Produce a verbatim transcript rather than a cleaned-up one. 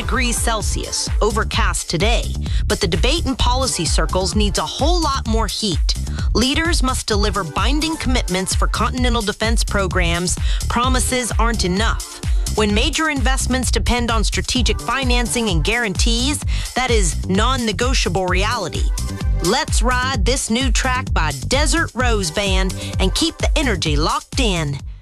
degrees Celsius, overcast today, but the debate in policy circles needs a whole lot more heat. Leaders must deliver binding commitments for continental defense programs. Promises aren't enough. When major investments depend on strategic financing and guarantees, that is non-negotiable reality. Let's ride this new track by Desert Rose Band and keep the energy locked in.